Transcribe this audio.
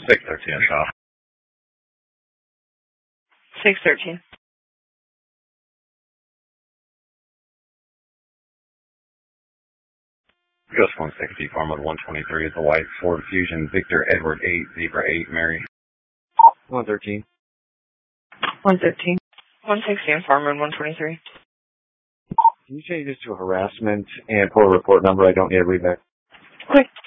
613, Shaw. 613. Ghost 160, Farmwood 123 is a white Ford Fusion, Victor Edward 8, Zebra 8, Mary. 113. 113. 116, Farmwood 123. Can you change this to harassment and pull a report number? I don't need a readback. Quick.